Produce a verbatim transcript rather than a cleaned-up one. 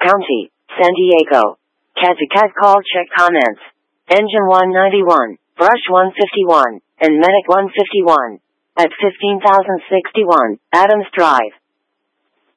County, San Diego. Kazakaz call check comments. Engine one ninety-one, Brush one fifty-one, and Medic one fifty-one. At fifteen thousand sixty-one, Adams Drive.